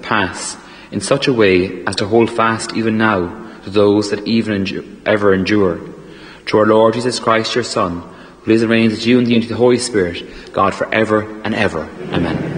pass, in such a way as to hold fast even now to those that ever endure. Through our Lord Jesus Christ, your Son, who lives and reigns with you in the unity of the Holy Spirit, God for ever and ever. Amen.